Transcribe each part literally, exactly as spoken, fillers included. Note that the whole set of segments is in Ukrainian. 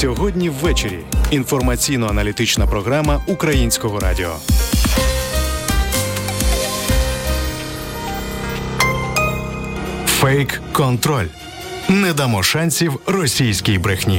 Сьогодні ввечері. Інформаційно-аналітична програма Українського радіо. Фейк-контроль. Не дамо шансів російській брехні.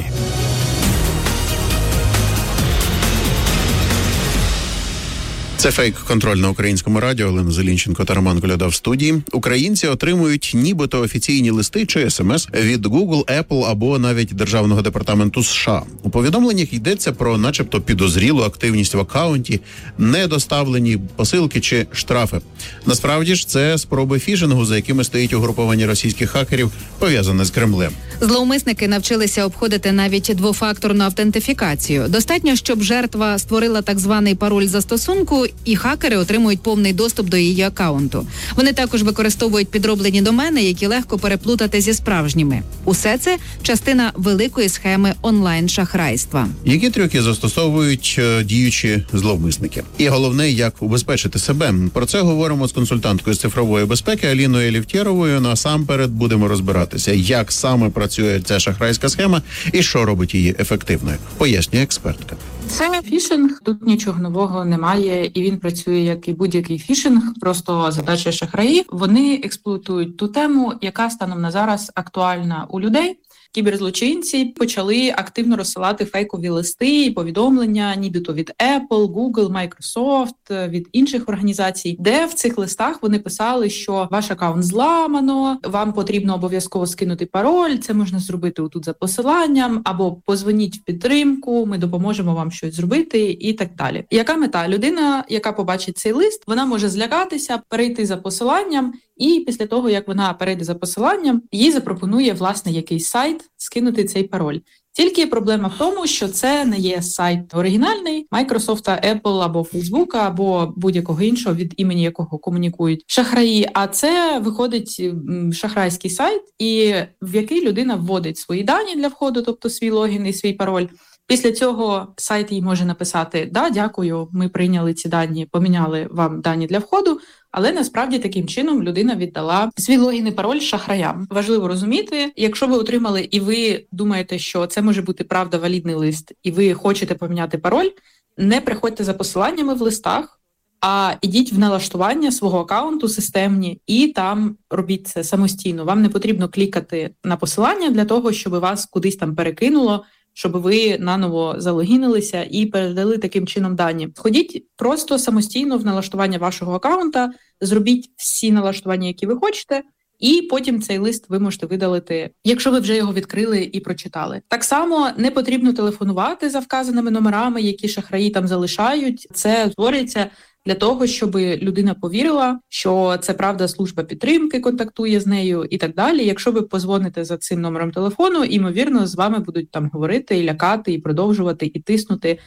Це фейк-контроль на Українському радіо. Олена Зелінченко та Роман Коляда в студії. Українці отримують нібито офіційні листи чи смс від Google, Apple або навіть Державного департаменту США. У повідомленнях йдеться про начебто підозрілу активність в акаунті, недоставлені посилки чи штрафи. Насправді ж це спроби фішингу, за якими стоїть угруповання російських хакерів, пов'язане з Кремлем. Зловмисники навчилися обходити навіть двофакторну автентифікацію. Достатньо, щоб жертва створила так званий пароль застосунку, і хакери отримують повний доступ до її акаунту. Вони також використовують підроблені домени, які легко переплутати зі справжніми. Усе це частина великої схеми онлайн-шахрайства. Які трюки застосовують діючі зловмисники? І головне, як убезпечити себе. Про це говоримо з консультанткою з цифрової безпеки Аліною Елефтєровою. Насамперед будемо розбиратися, як саме працює ця шахрайська схема і що робить її ефективною. Пояснює експертка. Це фішинг, тут нічого нового немає, і він працює як і будь-який фішинг, просто задача шахраїв. Вони експлуатують ту тему, яка станом на зараз актуальна у людей. Кіберзлочинці почали активно розсилати фейкові листи і повідомлення, нібито від Apple, Google, Microsoft, від інших організацій, де в цих листах вони писали, що ваш акаунт зламано, вам потрібно обов'язково скинути пароль, це можна зробити отут за посиланням, або позвоніть в підтримку, ми допоможемо вам щось зробити і так далі. Яка мета? Людина, яка побачить цей лист, вона може злякатися, перейти за посиланням, і після того, як вона перейде за посиланням, їй запропонує, власне, якийсь сайт скинути цей пароль. Тільки проблема в тому, що це не є сайт оригінальний Microsoft, Apple або Facebook, або будь-якого іншого, від імені якого комунікують шахраї, а це виходить шахрайський сайт, і в який людина вводить свої дані для входу, тобто свій логін і свій пароль. Після цього сайт їй може написати: «Да, дякую, ми прийняли ці дані, поміняли вам дані для входу», але насправді таким чином людина віддала свій логін і пароль шахраям. Важливо розуміти, якщо ви отримали і ви думаєте, що це може бути правда валідний лист, і ви хочете поміняти пароль, не приходьте за посиланнями в листах, а ідіть в налаштування свого акаунту системні і там робіть це самостійно. Вам не потрібно клікати на посилання для того, щоб вас кудись там перекинуло, щоб ви наново залогінилися і передали таким чином дані. Ходіть просто самостійно в налаштування вашого акаунта, зробіть всі налаштування, які ви хочете, і потім цей лист ви можете видалити, якщо ви вже його відкрили і прочитали. Так само не потрібно телефонувати за вказаними номерами, які шахраї там залишають. Це створюється для того, щоб людина повірила, що це правда служба підтримки контактує з нею і так далі. Якщо ви позвоните за цим номером телефону, ймовірно, з вами будуть там говорити, і лякати, і продовжувати, і тиснути.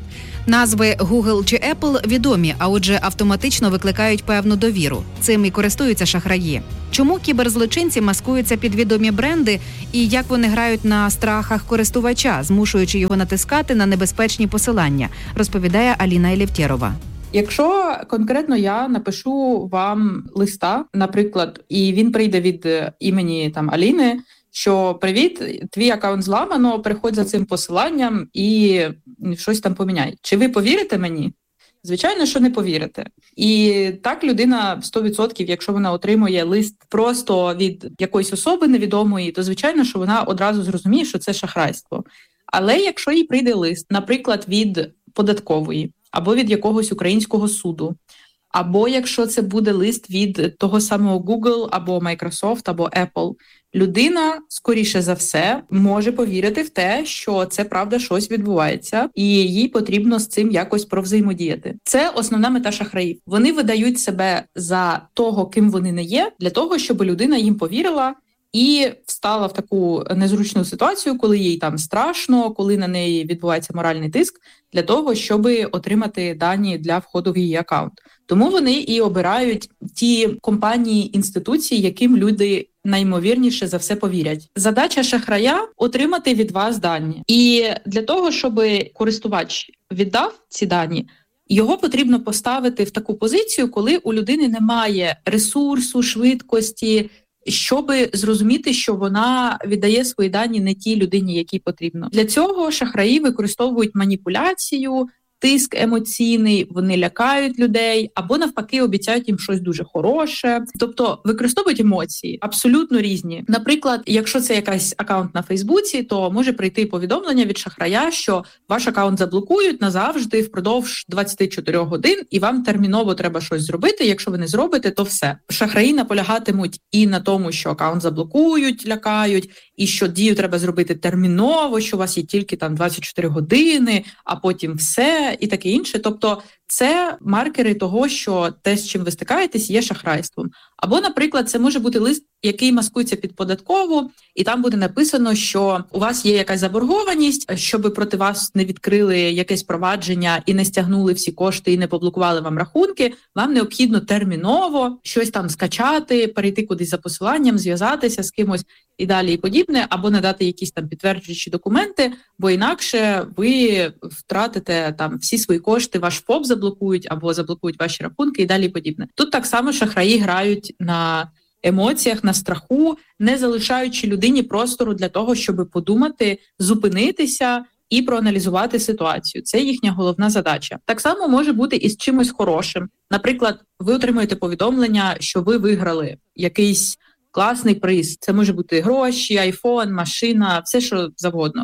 Назви Google чи Apple відомі, а отже автоматично викликають певну довіру. Цим і користуються шахраї. Чому кіберзлочинці маскуються під відомі бренди і як вони грають на страхах користувача, змушуючи його натискати на небезпечні посилання, розповідає Аліна Елефтєрова. Якщо конкретно я напишу вам листа, наприклад, і він прийде від імені там Аліни, що «Привіт, твій акаунт зламано, приходь за цим посиланням і щось там поміняй». Чи ви повірите мені? Звичайно, що не повірите. І так людина сто відсотків, якщо вона отримує лист просто від якоїсь особи невідомої, то звичайно, що вона одразу зрозуміє, що це шахрайство. Але якщо їй прийде лист, наприклад, від податкової, або від якогось українського суду, або якщо це буде лист від того самого Google, або Microsoft, або Apple, людина, скоріше за все, може повірити в те, що це правда щось відбувається, і їй потрібно з цим якось провзаємодіяти. Це основна мета шахраїв. Вони видають себе за того, ким вони не є, для того, щоб людина їм повірила і встала в таку незручну ситуацію, коли їй там страшно, коли на неї відбувається моральний тиск, для того, щоб отримати дані для входу в її акаунт. Тому вони і обирають ті компанії, інституції, яким люди найімовірніше за все повірять. Задача шахрая – отримати від вас дані. І для того, щоб користувач віддав ці дані, його потрібно поставити в таку позицію, коли у людини немає ресурсу, швидкості, щоб зрозуміти, що вона віддає свої дані не тій людині, якій потрібно. Для цього шахраї використовують маніпуляцію, тиск емоційний, вони лякають людей або навпаки обіцяють їм щось дуже хороше. Тобто використовують емоції абсолютно різні. Наприклад, якщо це якийсь акаунт на Фейсбуці, то може прийти повідомлення від шахрая, що ваш акаунт заблокують назавжди впродовж двадцять чотири годин, і вам терміново треба щось зробити. Якщо ви не зробите, то все. Шахраї наполягатимуть і на тому, що акаунт заблокують, лякають, і що дію треба зробити терміново, що у вас є тільки там двадцять чотири години, а потім все. І таке інше. Тобто це маркери того, що те, з чим ви стикаєтесь, є шахрайством. Або, наприклад, це може бути лист, який маскується під податкову, і там буде написано, що у вас є якась заборгованість, щоб проти вас не відкрили якесь провадження і не стягнули всі кошти і не поблокували вам рахунки, вам необхідно терміново щось там скачати, перейти кудись за посиланням, зв'язатися з кимось і далі і подібне, або надати якісь там підтверджуючі документи, бо інакше ви втратите там всі свої кошти, ваш ФОП заблокують або заблокують ваші рахунки і далі і подібне. Тут так само шахраї грають на емоціях, на страху, не залишаючи людині простору для того, щоб подумати, зупинитися і проаналізувати ситуацію. Це їхня головна задача. Так само може бути і з чимось хорошим. Наприклад, ви отримуєте повідомлення, що ви виграли якийсь класний приз. Це може бути гроші, айфон, машина, все що завгодно.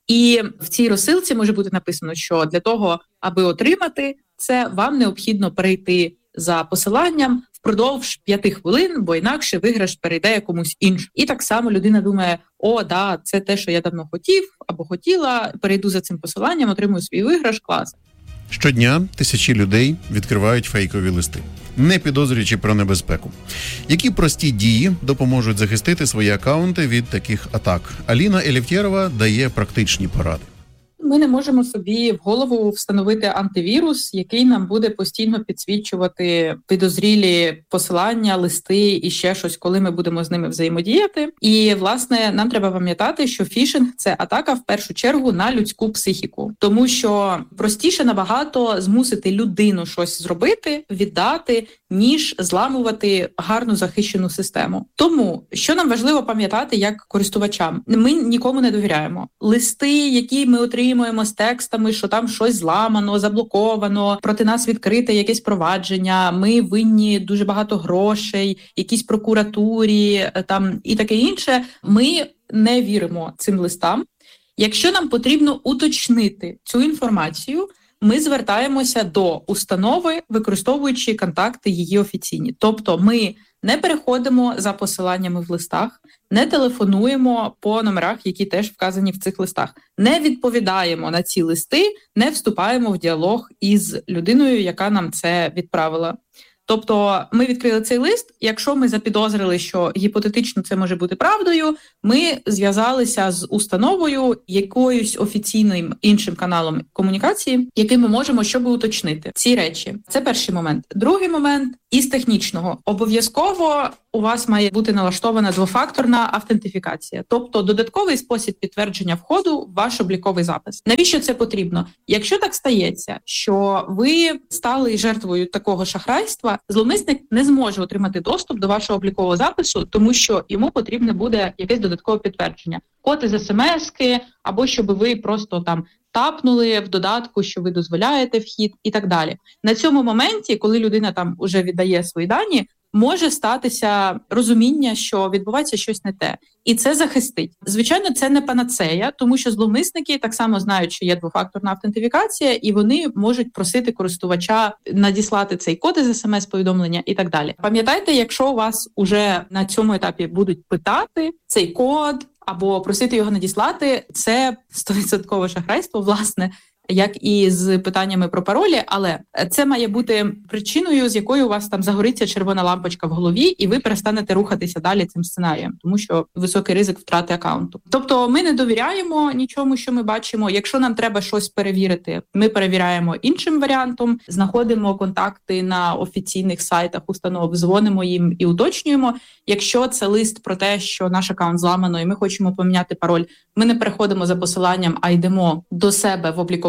І в цій розсилці може бути написано, що для того, аби отримати це, вам необхідно перейти за посиланням впродовж п'яти хвилин, бо інакше виграш перейде комусь іншому. І так само людина думає, о, да, це те, що я давно хотів або хотіла, перейду за цим посиланням, отримую свій виграш, клас. Щодня тисячі людей відкривають фейкові листи, не підозрюючи про небезпеку. Які прості дії допоможуть захистити свої акаунти від таких атак? Аліна Елефтєрова дає практичні поради. Ми не можемо собі в голову встановити антивірус, який нам буде постійно підсвічувати підозрілі посилання, листи і ще щось, коли ми будемо з ними взаємодіяти. І, власне, нам треба пам'ятати, що фішинг – це атака в першу чергу на людську психіку. Тому що простіше набагато змусити людину щось зробити, віддати, ніж зламувати гарно захищену систему. Тому, що нам важливо пам'ятати як користувачам? Ми нікому не довіряємо. Листи, які ми отримуємо з текстами, що там щось зламано, заблоковано, проти нас відкрите якесь провадження, ми винні дуже багато грошей, якійсь прокуратурі там і таке інше, ми не віримо цим листам. Якщо нам потрібно уточнити цю інформацію, ми звертаємося до установи, використовуючи контакти її офіційні. Тобто ми не переходимо за посиланнями в листах, не телефонуємо по номерах, які теж вказані в цих листах, не відповідаємо на ці листи, не вступаємо в діалог із людиною, яка нам це відправила. Тобто ми відкрили цей лист, якщо ми запідозрили, що гіпотетично це може бути правдою, ми зв'язалися з установою, якоюсь офіційним іншим каналом комунікації, який ми можемо, щоб уточнити ці речі. Це перший момент. Другий момент – із технічного. Обов'язково у вас має бути налаштована двофакторна автентифікація, тобто додатковий спосіб підтвердження входу в ваш обліковий запис. Навіщо це потрібно? Якщо так стається, що ви стали жертвою такого шахрайства, зловмисник не зможе отримати доступ до вашого облікового запису, тому що йому потрібне буде якесь додаткове підтвердження. Код із смс-ки, або щоб ви просто там тапнули в додатку, що ви дозволяєте вхід і так далі. На цьому моменті, коли людина там уже віддає свої дані, може статися розуміння, що відбувається щось не те. І це захистить. Звичайно, це не панацея, тому що зловмисники так само знають, що є двофакторна автентифікація, і вони можуть просити користувача надіслати цей код із смс-повідомлення і так далі. Пам'ятайте, якщо у вас уже на цьому етапі будуть питати цей код, або просити його надіслати, це сто відсотків шахрайство, власне, як і з питаннями про паролі, але це має бути причиною, з якою у вас там загориться червона лампочка в голові, і ви перестанете рухатися далі цим сценарієм, тому що високий ризик втрати акаунту. Тобто ми не довіряємо нічому, що ми бачимо. Якщо нам треба щось перевірити, ми перевіряємо іншим варіантом, знаходимо контакти на офіційних сайтах установ, дзвонимо їм і уточнюємо. Якщо це лист про те, що наш акаунт зламано і ми хочемо поміняти пароль, ми не переходимо за посиланням, а йдемо до себе в обліковий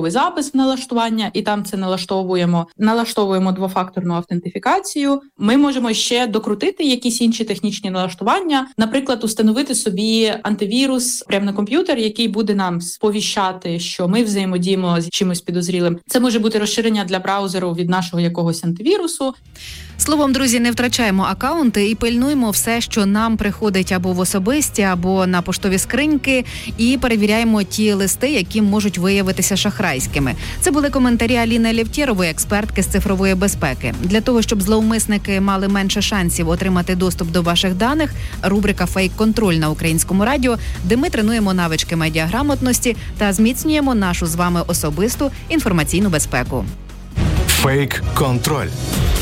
додатковий запис в налаштування, і там це налаштовуємо. Налаштовуємо двофакторну автентифікацію. Ми можемо ще докрутити якісь інші технічні налаштування, наприклад, установити собі антивірус прямо на комп'ютер, який буде нам сповіщати, що ми взаємодіємо з чимось підозрілим. Це може бути розширення для браузеру від нашого якогось антивірусу. Словом, друзі, не втрачаємо акаунти і пильнуємо все, що нам приходить або в особисті, або на поштові скриньки, і перевіряємо ті листи, які можуть виявитися шахрайськими. Це були коментарі Аліни Лєвтєрової, експертки з цифрової безпеки. Для того, щоб зловмисники мали менше шансів отримати доступ до ваших даних, рубрика «Фейк-контроль» на Українському радіо, де ми тренуємо навички медіаграмотності та зміцнюємо нашу з вами особисту інформаційну безпеку. Фейк-контроль.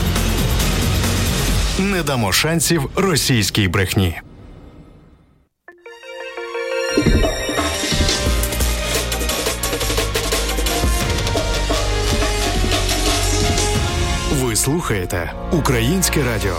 Не дамо шансів російській брехні. Ви слухаєте Українське радіо.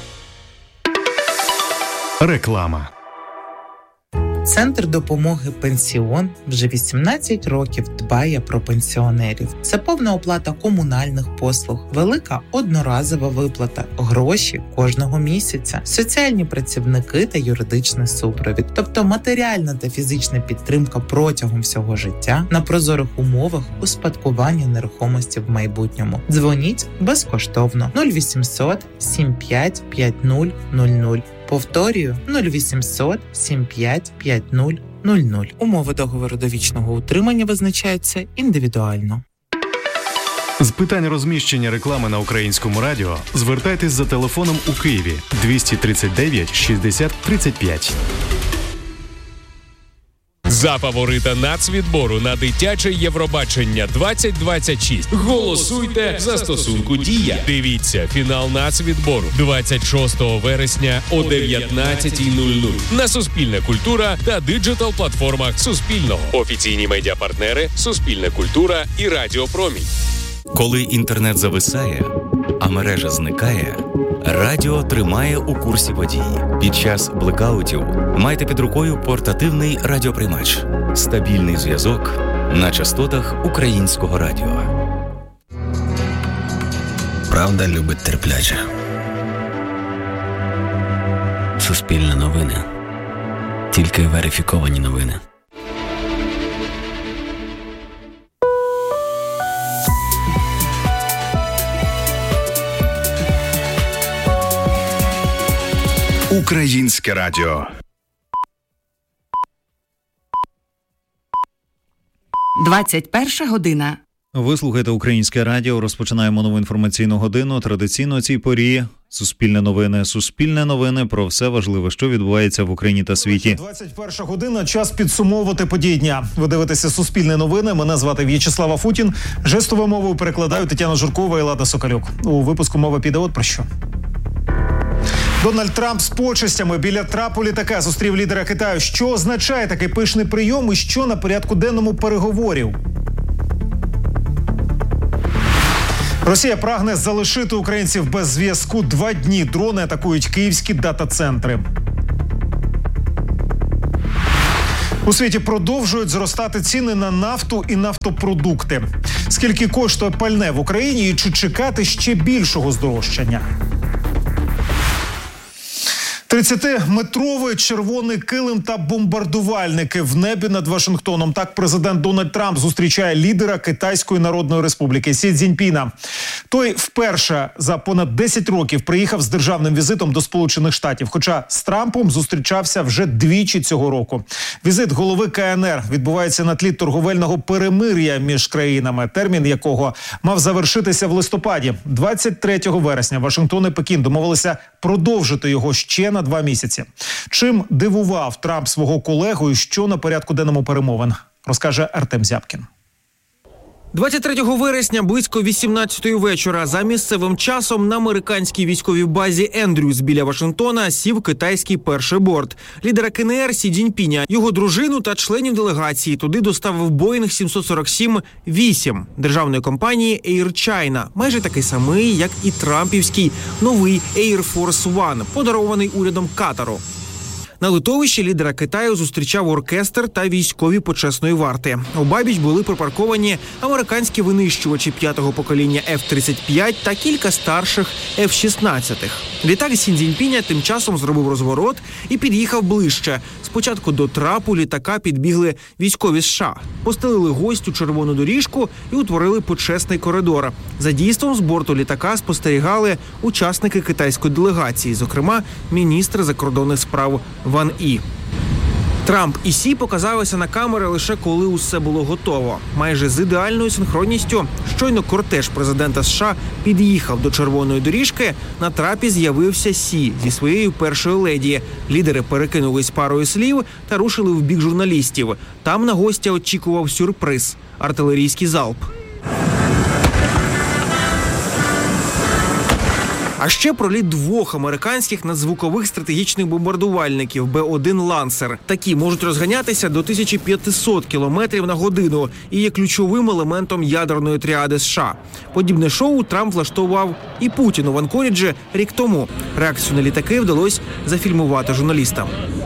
Реклама. Центр допомоги «Пенсіон» вже вісімнадцять років дбає про пенсіонерів. Це повна оплата комунальних послуг, велика одноразова виплата, гроші кожного місяця, соціальні працівники та юридичний супровід. Тобто матеріальна та фізична підтримка протягом всього життя на прозорих умовах успадкування нерухомості в майбутньому. Дзвоніть безкоштовно нуль вісімсот сім п'ять п'ять нуль нуль нуль. Повторюю, нуль вісімсот сім п'ять п'ять нуль нуль нуль. Умови договору довічного утримання визначаються індивідуально. З питань розміщення реклами на Українському радіо звертайтесь за телефоном у Києві двісті тридцять дев'ять шістдесят тридцять п'ять. За фаворита нацвідбору на дитяче Євробачення двадцять двадцять шість голосуйте в застосунку «Дія». Дивіться фінал нацвідбору двадцять шостого вересня о дев'ятнадцятій нуль нуль на Суспільне культура та диджитал-платформах Суспільного. Офіційні медіапартнери Суспільне культура і Радіо Промінь. Коли інтернет зависає, а мережа зникає, радіо тримає у курсі подій. Під час блекаутів майте під рукою портативний радіоприймач. Стабільний зв'язок на частотах Українського радіо. Правда любить терпляче. Суспільне новини. Тільки верифіковані новини. Українське радіо. двадцять перша година. Ви слухаєте Українське радіо. Розпочинаємо нову інформаційну годину. Традиційно о цій порі Суспільне новини. Суспільне новини про все важливе, що відбувається в Україні та світі. двадцять перша година. Час підсумовувати події дня. Ви дивитеся Суспільне новини. Мене звати В'ячеслав Афутін. Жестовою мовою перекладаю Тетяна Журкова і Лада Соколюк. У випуску мова піде от про що. Дональд Трамп з почестями біля трапу літака зустрів лідера Китаю. Що означає такий пишний прийом і що на порядку денному переговорів? Росія прагне залишити українців без зв'язку два дні. Дрони атакують київські дата-центри. У світі продовжують зростати ціни на нафту і нафтопродукти. Скільки коштує пальне в Україні і чи чекати ще більшого здорожчання? тридцятиметровий червоний килим та бомбардувальники в небі над Вашингтоном. Так президент Дональд Трамп зустрічає лідера Китайської Народної Республіки Сі Цзіньпіна. Той вперше за понад десять років приїхав з державним візитом до Сполучених Штатів, хоча з Трампом зустрічався вже двічі цього року. Візит голови Ка Ен Ер відбувається на тлі торговельного перемир'я між країнами, термін якого мав завершитися в листопаді. двадцять третього вересня Вашингтон і Пекін домовилися продовжити його ще на два місяці. Чим дивував Трамп свого колегу і що на порядку денному перемовин, розкаже Артем Зябкін. двадцять третього вересня близько вісімнадцятої вечора за місцевим часом на американській військовій базі Ендрюс біля Вашингтона сів китайський перший борт. Лідера Ка Ен Ер Сі Цзіньпіня, його дружину та членів делегації туди доставив Боїнг сімсот сорок сім вісім державної компанії Air China, майже такий самий, як і трампівський новий Air Force One, подарований урядом Катару. На литовищі лідера Китаю зустрічав оркестр та військові почесної варти. Обабіч були припарковані американські винищувачі п'ятого покоління еф тридцять п'ять та кілька старших еф шістнадцять. Літак Сі Цзіньпіня тим часом зробив розворот і під'їхав ближче. Спочатку до трапу літака підбігли військові США, постелили гостю червону доріжку і утворили почесний коридор. За дійством з борту літака спостерігали учасники китайської делегації, зокрема міністр закордонних справ Ван І. Трамп і Сі показалися на камери лише коли усе було готово. Майже з ідеальною синхронністю, щойно кортеж президента США під'їхав до червоної доріжки, на трапі з'явився Сі зі своєю першою леді. Лідери перекинулись парою слів та рушили в бік журналістів. Там на гостя очікував сюрприз – артилерійський залп. А ще проліт двох американських надзвукових стратегічних бомбардувальників Бе один «Лансер». Такі можуть розганятися до тисяча п'ятсот кілометрів на годину і є ключовим елементом ядерної тріади США. Подібне шоу Трамп влаштував і Путіну в Анкоріджі рік тому. Реакцію на літаки вдалося зафільмувати журналістам.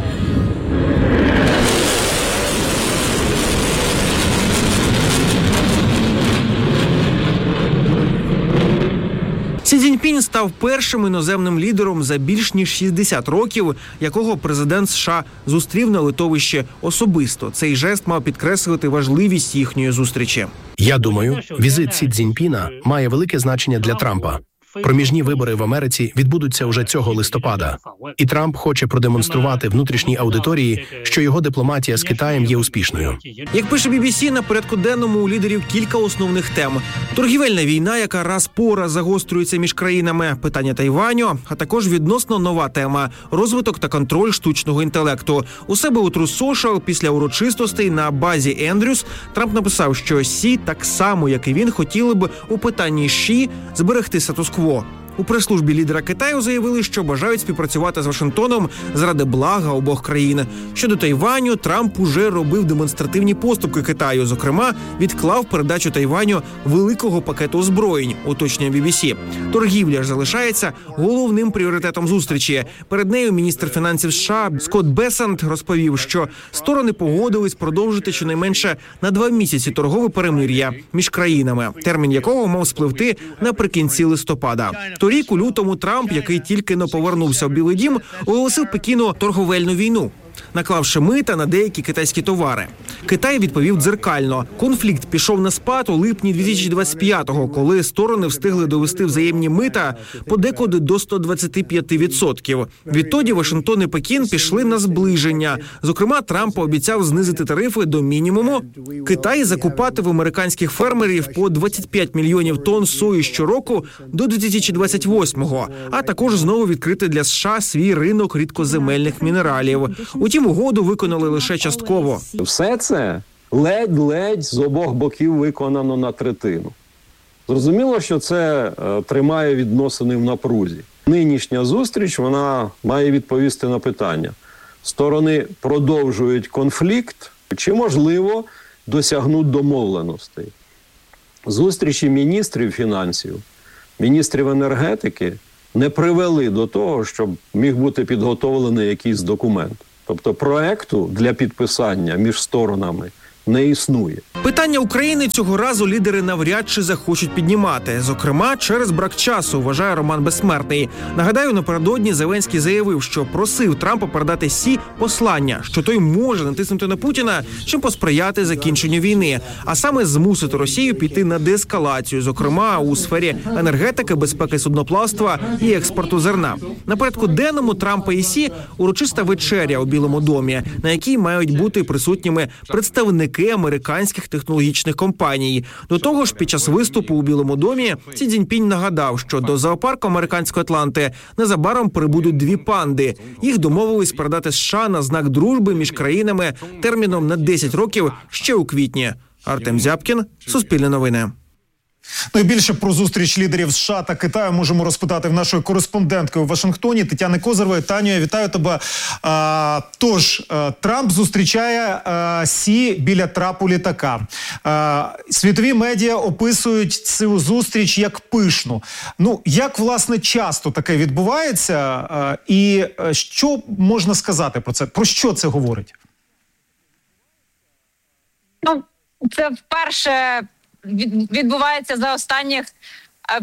Сі Цзіньпінь став першим іноземним лідером за більш ніж шістдесят років, якого президент США зустрів на литовищі особисто. Цей жест мав підкреслити важливість їхньої зустрічі. Я думаю, візит Сі Цзіньпіна має велике значення для Трампа. Проміжні вибори в Америці відбудуться уже цього листопада. І Трамп хоче продемонструвати внутрішній аудиторії, що його дипломатія з Китаєм є успішною. Як пише Бі Бі Сі, на порядку денному у лідерів кілька основних тем. Торгівельна війна, яка раз по раз загострюється між країнами, питання Тайваню, а також відносно нова тема – розвиток та контроль штучного інтелекту. У себе у True Social після урочистостей на базі Ендрюс Трамп написав, що Сі, так само, як і він, хотіли б у питанні Ші зберегти статус-кво. У прес-службі лідера Китаю заявили, що бажають співпрацювати з Вашингтоном заради блага обох країн. Щодо Тайваню, Трамп уже робив демонстративні поступки Китаю. Зокрема, відклав передачу Тайваню великого пакету озброєнь, уточнює Бі Бі Сі. Торгівля ж залишається головним пріоритетом зустрічі. Перед нею міністр фінансів США Скотт Бесент розповів, що сторони погодились продовжити щонайменше на два місяці торгове перемир'я між країнами, термін якого мав спливти наприкінці листопада. Торік у лютому Трамп, який тільки-но повернувся в Білий дім, оголосив Пекіну торговельну війну, наклавши мита на деякі китайські товари. Китай відповів дзеркально. Конфлікт пішов на спад у липні дві тисячі двадцять п'ятого, коли сторони встигли довести взаємні мита подекуди до сто двадцять п'ять відсотків. Відтоді Вашингтон і Пекін пішли на зближення. Зокрема, Трамп пообіцяв знизити тарифи до мінімуму. Китай закупати в американських фермерів по двадцять п'ять мільйонів тонн сої щороку до дві тисячі двадцять восьмого, а також знову відкрити для США свій ринок рідкоземельних мінералів. Утім, угоду виконали лише частково. Все це ледь-ледь з обох боків виконано на третину. Зрозуміло, що це е, тримає відносини в напрузі. Нинішня зустріч, вона має відповісти на питання. Сторони продовжують конфлікт, чи, можливо, досягнуть домовленостей. Зустрічі міністрів фінансів, міністрів енергетики не привели до того, щоб міг бути підготовлений якийсь документ. Тобто проекту для підписання між сторонами не існує. Питання України цього разу лідери навряд чи захочуть піднімати. Зокрема, через брак часу, вважає Роман Безсмертний. Нагадаю, напередодні Зеленський заявив, що просив Трампа передати Сі послання, що той може натиснути на Путіна, чим посприяти закінченню війни. А саме змусити Росію піти на деескалацію, зокрема у сфері енергетики, безпеки судноплавства і експорту зерна. На порядку денному Трампа і Сі урочиста вечеря у Білому домі, на якій мають бути присутніми представники американських технологічних компаній. До того ж, під час виступу у Білому домі Сі Цзіньпінь нагадав, що до зоопарку американської Атланти незабаром прибудуть дві панди. Їх домовились передати США на знак дружби між країнами терміном на десять років ще у квітні. Артем Зябкін, Суспільне новини. Ну і більше про зустріч лідерів США та Китаю можемо розпитати в нашої кореспондентки у Вашингтоні Тетяни Козирової. Таню, я вітаю тебе. А, тож, а, Трамп зустрічає а, Сі біля трапу літака. А, світові медіа описують цю зустріч як пишну. Ну, як, власне, часто таке відбувається? А, і що можна сказати про це? Про що це говорить? Ну, це вперше відбувається за останніх е,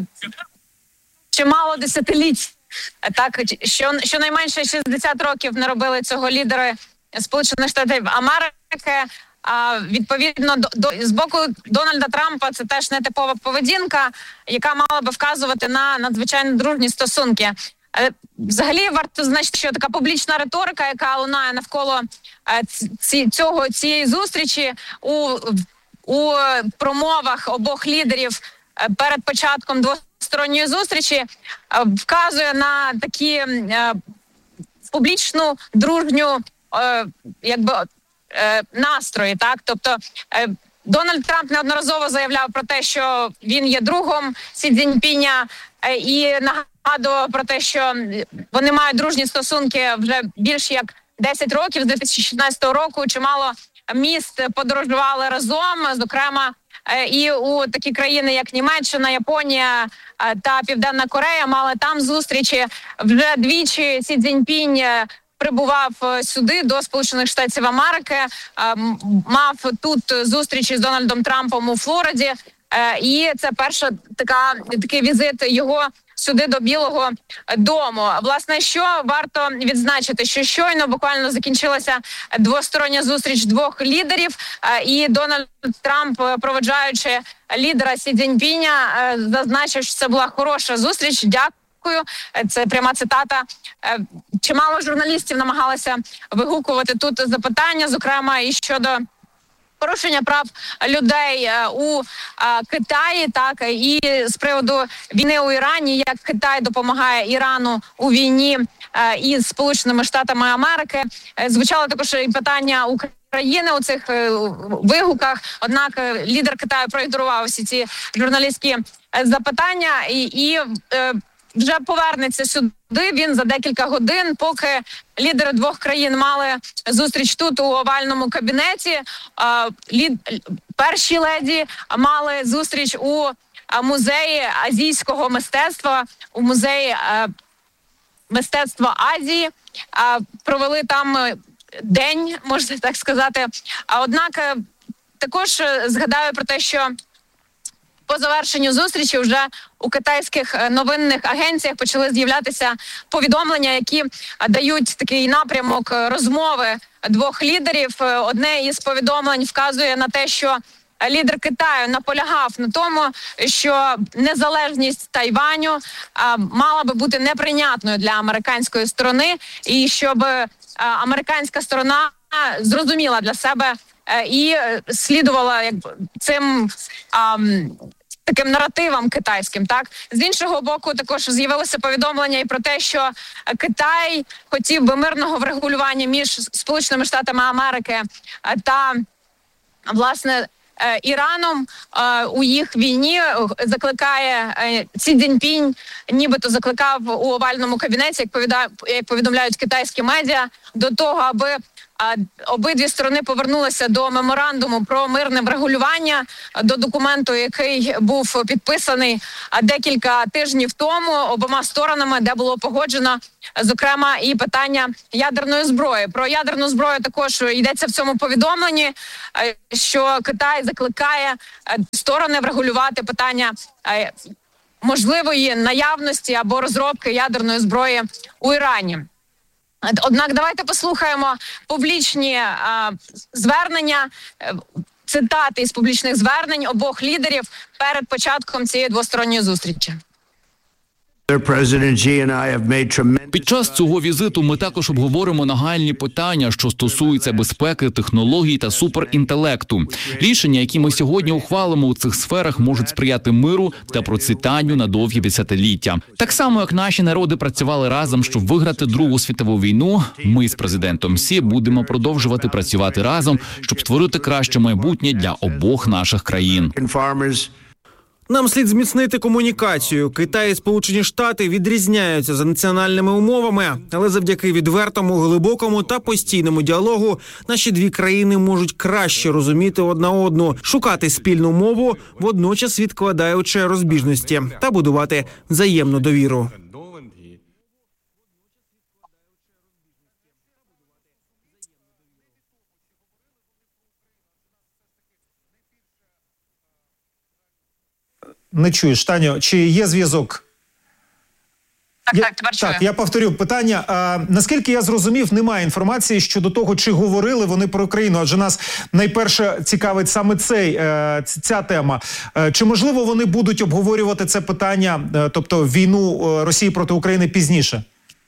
чимало десятиліть. Так, що, щонайменше шістдесят років не робили цього лідери Сполучених Штатів Америки. А, відповідно, до, до, з боку Дональда Трампа це теж не типова поведінка, яка мала би вказувати на надзвичайно дружні стосунки. Е, взагалі, варто значити, що така публічна риторика, яка лунає навколо е, ці, цього, цієї зустрічі у у промовах обох лідерів перед початком двосторонньої зустрічі вказує на такі е, публічну дружню е, якби е, настрої. Так, тобто е, Дональд Трамп неодноразово заявляв про те, що він є другом Сі Цзіньпіня, е, і нагадував про те, що вони мають дружні стосунки вже більш як десять років, з дві тисячі шістнадцятого року. Чимало міст подорожували разом, зокрема і у такі країни, як Німеччина, Японія та Південна Корея, мали там зустрічі. Вже двічі Сі Цзіньпінь прибував сюди, до Сполучених Штатів Америки, мав тут зустрічі з Дональдом Трампом у Флориді, і це перша така, такий візит його сюди до Білого дому. Власне, що варто відзначити, що щойно буквально закінчилася двостороння зустріч двох лідерів, і Дональд Трамп, проводжаючи лідера Сі Цзіньпіня, зазначив, що це була хороша зустріч. Дякую. Це пряма цитата. Чимало журналістів намагалися вигукувати тут запитання, зокрема і щодо порушення прав людей у Китаї, так, і з приводу війни у Ірані, як Китай допомагає Ірану у війні із Сполученими Штатами Америки. Звучало також і питання України у цих вигуках, однак лідер Китаю проігнорував всі ці журналістські запитання і, і вже повернеться сюди він за декілька годин, поки лідери двох країн мали зустріч тут у овальному кабінеті. Лід... Перші леді мали зустріч у музеї азійського мистецтва, у музеї мистецтва Азії. Провели там день, можна так сказати. А однак також згадаю про те, що по завершенню зустрічі вже у китайських новинних агенціях почали з'являтися повідомлення, які дають такий напрямок розмови двох лідерів. Одне із повідомлень вказує на те, що лідер Китаю наполягав на тому, що незалежність Тайваню а, мала би бути неприйнятною для американської сторони, і щоб а, американська сторона зрозуміла для себе а, і слідувала якби цим а, таким наративам китайським. Так, з іншого боку, також з'явилося повідомлення і про те, що Китай хотів би мирного врегулювання між Сполученими Штатами Америки та, власне, Іраном у їх війні. Закликає Сі Цзіньпінь, нібито закликав у овальному кабінеті, як повідомляють китайські медіа, до того, аби обидві сторони повернулися до меморандуму про мирне врегулювання, до документу, який був підписаний декілька тижнів тому обома сторонами, де було погоджено, зокрема, і питання ядерної зброї. Про ядерну зброю також йдеться в цьому повідомленні, що Китай закликає сторони врегулювати питання можливої наявності або розробки ядерної зброї у Ірані. Однак давайте послухаємо публічні а, звернення, цитати із публічних звернень обох лідерів перед початком цієї двосторонньої зустрічі. Під час цього візиту ми також обговоримо нагальні питання, що стосуються безпеки, технологій та суперінтелекту. Рішення, які ми сьогодні ухвалимо у цих сферах, можуть сприяти миру та процвітанню на довгі десятиліття. Так само, як наші народи працювали разом, щоб виграти Другу світову війну, ми з президентом Сі будемо продовжувати працювати разом, щоб створити краще майбутнє для обох наших країн. Нам слід зміцнити комунікацію. Китай і Сполучені Штати відрізняються за національними умовами, але завдяки відвертому, глибокому та постійному діалогу наші дві країни можуть краще розуміти одна одну, шукати спільну мову, водночас відкладаючи розбіжності та будувати взаємну довіру. Не чуєш, Таню, чи є зв'язок? Так, я, так, тепер чую. Так, я повторю питання. А, наскільки я зрозумів, немає інформації щодо того, чи говорили вони про Україну, адже нас найперше цікавить саме цей, е, ця тема. Е, чи можливо вони будуть обговорювати це питання, е, тобто війну е, Росії проти України пізніше?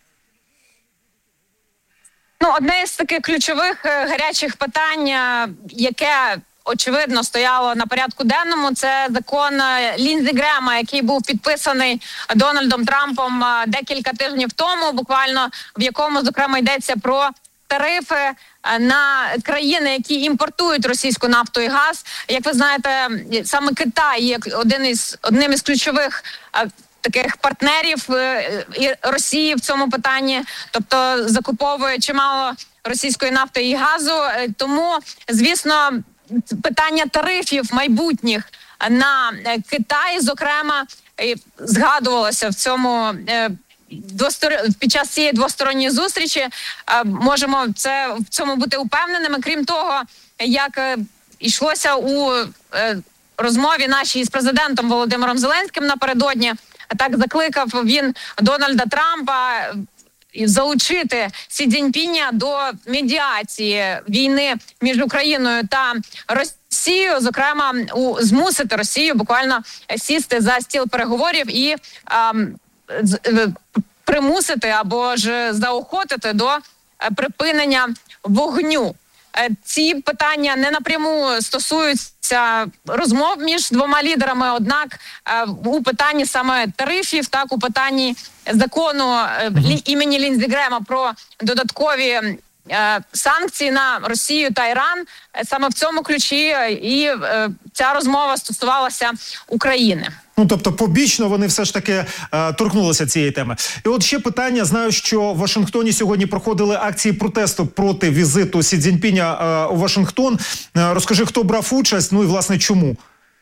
Ну, одне з таких ключових е, гарячих питань, е, яке очевидно стояло на порядку денному, це закон Ліндзі Грема, який був підписаний Дональдом Трампом декілька тижнів тому, буквально, в якому, зокрема, йдеться про тарифи на країни, які імпортують російську нафту і газ. Як ви знаєте, саме Китай є один із, одним із ключових таких партнерів Росії в цьому питанні, тобто закуповує чимало російської нафти і газу. Тому, звісно, питання тарифів майбутніх на Китай, зокрема, згадувалося в цьому під час цієї двосторонньої зустрічі. Можемо це в цьому бути упевненими. Крім того, як йшлося у розмові нашій з президентом Володимиром Зеленським напередодні, так закликав він Дональда Трампа залучити Сі Цзіньпіня до медіації війни між Україною та Росією, зокрема, у змусити Росію буквально сісти за стіл переговорів і а, з, примусити або ж заохотити до припинення вогню. Ці питання не напряму стосуються розмов між двома лідерами, однак у питанні саме тарифів, так, у питанні закону mm-hmm. імені Ліндзі Грема про додаткові санкції на Росію та Іран, саме в цьому ключі і ця розмова стосувалася України. Ну, тобто побічно вони все ж таки е, торкнулися цієї теми. І от ще питання. Знаю, що в Вашингтоні сьогодні проходили акції протесту проти візиту Сі Цзіньпіня е, у Вашингтон. Е, розкажи, хто брав участь, ну і, власне, чому?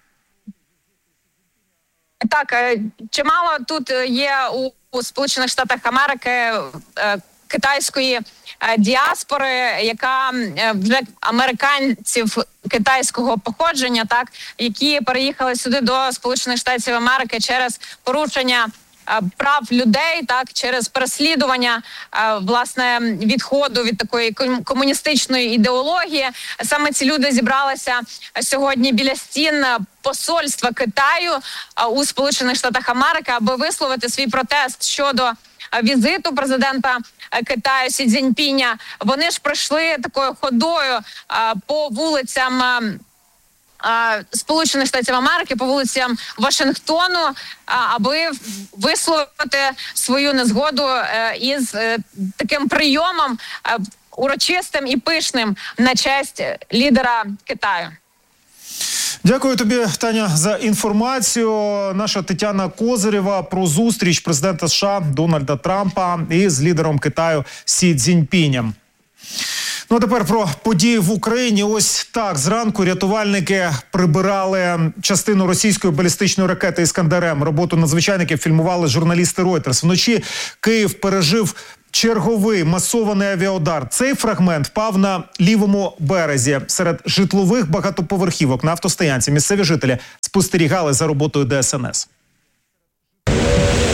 Так, чимало тут є у, у Сполучених Штатах Америки е, китайської діаспори, яка вже американців китайського походження, так, які переїхали сюди до Сполучених Штатів Америки через порушення прав людей, так, через переслідування, власне, відходу від такої комуністичної ідеології. Саме ці люди зібралися сьогодні біля стін посольства Китаю у Сполучених Штатах Америки, аби висловити свій протест щодо візиту президента Китаю Сі Цзіньпіня. Вони ж пройшли такою ходою а, по вулицям а, а, Сполучених Штатів Америки, по вулицям Вашингтону, а, аби висловити свою незгоду а, із а, таким прийомом а, урочистим і пишним на честь лідера Китаю. Дякую тобі, Таня, за інформацію. Наша Тетяна Козирєва про зустріч президента США Дональда Трампа із лідером Китаю Сі Цзіньпінем. Ну а тепер про події в Україні. Ось так, зранку рятувальники прибирали частину російської балістичної ракети «Іскандер-М». Роботу надзвичайників фільмували журналісти Reuters. Вночі Київ пережив черговий масований авіаудар. Цей фрагмент впав на лівому березі серед житлових багатоповерхівок на автостоянці. Місцеві жителі спостерігали за роботою Де Ес Ен Ес.